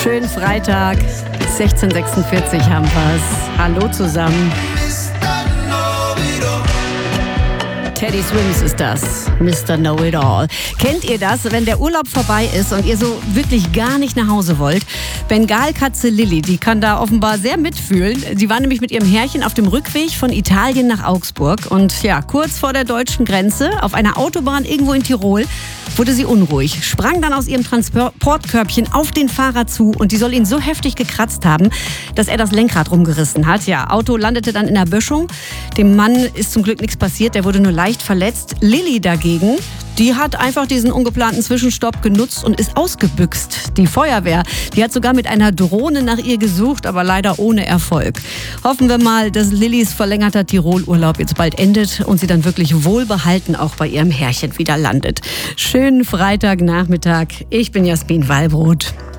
Schönen Freitag, 16:46 haben wir's. Hallo zusammen. Teddy Swims ist das, Mr. Know-It-All. Kennt ihr das, wenn der Urlaub vorbei ist und ihr so wirklich gar nicht nach Hause wollt? Bengalkatze Lilly, die kann da offenbar sehr mitfühlen. Sie war nämlich mit ihrem Herrchen auf dem Rückweg von Italien nach Augsburg. Und ja, kurz vor der deutschen Grenze, auf einer Autobahn irgendwo in Tirol, wurde sie unruhig, sprang dann aus ihrem Transportkörbchen auf den Fahrer zu und die soll ihn so heftig gekratzt haben, dass er das Lenkrad rumgerissen hat. Ja, Auto landete dann in der Böschung. Dem Mann ist zum Glück nichts passiert, der wurde nur leicht verletzt. Lilly dagegen, die hat einfach diesen ungeplanten Zwischenstopp genutzt und ist ausgebüxt. Die Feuerwehr, die hat sogar mit einer Drohne nach ihr gesucht, aber leider ohne Erfolg. Hoffen wir mal, dass Lillys verlängerter Tirolurlaub jetzt bald endet und sie dann wirklich wohlbehalten auch bei ihrem Herrchen wieder landet. Schönen Freitagnachmittag. Ich bin Jasmin Wallbrot.